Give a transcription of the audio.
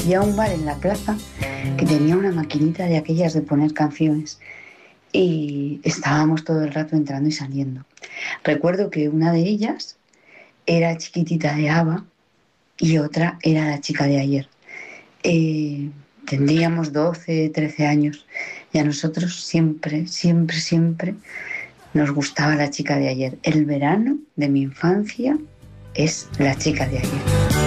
conocía un bar en la plaza que tenía una maquinita de aquellas de poner canciones y estábamos todo el rato entrando y saliendo. Recuerdo que una de ellas era Chiquitita de ABBA y otra era La chica de ayer. Tendríamos 12, 13 años y a nosotros siempre, siempre, siempre nos gustaba La chica de ayer. El verano de mi infancia es La chica de ayer.